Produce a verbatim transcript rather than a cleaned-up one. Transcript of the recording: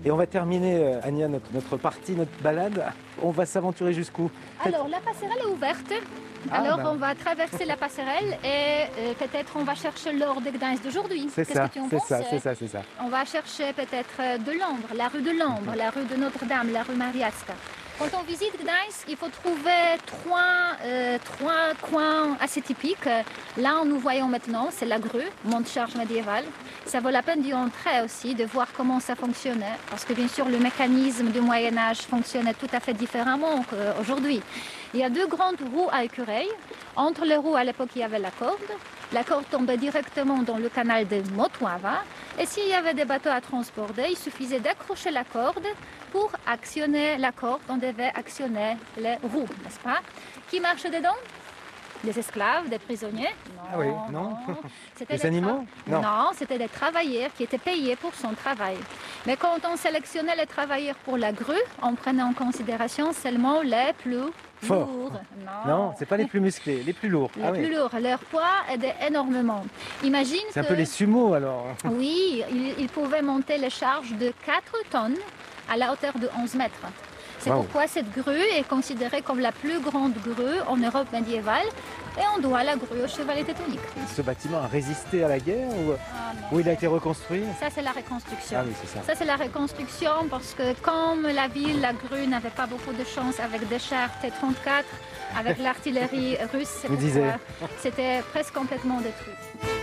Et on va terminer, euh, Ania, notre, notre partie, notre balade. On va s'aventurer jusqu'où? Alors, la passerelle est ouverte. Ah, Alors, bah. on va traverser la passerelle et euh, peut-être on va chercher l'or de Gdańsk d'aujourd'hui. C'est Qu'est-ce ça, que tu en c'est penses? ça, c'est ça, c'est ça. On va chercher peut-être euh, de l'Ambre, la rue de l'Ambre, la rue de Notre-Dame, la rue Mariacka. Quand on visite Gdańsk, il faut trouver trois, euh, trois coins assez typiques. Là, où nous voyons maintenant, c'est la grue, monte-charge médiévale. Ça vaut la peine d'y entrer aussi, de voir comment ça fonctionnait. Parce que bien sûr, le mécanisme du Moyen-Âge fonctionnait tout à fait différemment qu'aujourd'hui. Il y a deux grandes roues à écureuil. Entre les roues, à l'époque, il y avait la corde. La corde tombait directement dans le canal de Motłava. Et s'il y avait des bateaux à transporter, il suffisait d'accrocher la corde. Pour actionner la corde, on devait actionner les roues, n'est-ce pas? Qui marche dedans? Des esclaves, des prisonniers? Non. Ah oui, non. C'était Des animaux? Non, Non. c'était des travailleurs qui étaient payés pour son travail. Mais quand on sélectionnait les travailleurs pour la grue, on prenait en considération seulement les plus Forts. lourds. Non, c'est pas les plus musclés, les plus lourds. Les Ah plus oui. lourds. Leur poids aidait énormément. Imagine C'est un que... peu les sumos alors. Oui, ils, ils pouvaient monter les charges de quatre tonnes à la hauteur de onze mètres. C'est Wow. pourquoi cette grue est considérée comme la plus grande grue en Europe médiévale et on doit la grue au chevalier teutonique. Ce bâtiment a résisté à la guerre ou, Ah, non. ou il a été reconstruit? Ça, c'est la reconstruction. Ah oui, c'est ça. Ça, c'est la reconstruction parce que comme la ville, la grue n'avait pas beaucoup de chance avec des chars T trente-quatre, avec l'artillerie russe, c'est Vous disiez. pourquoi c'était presque complètement détruit.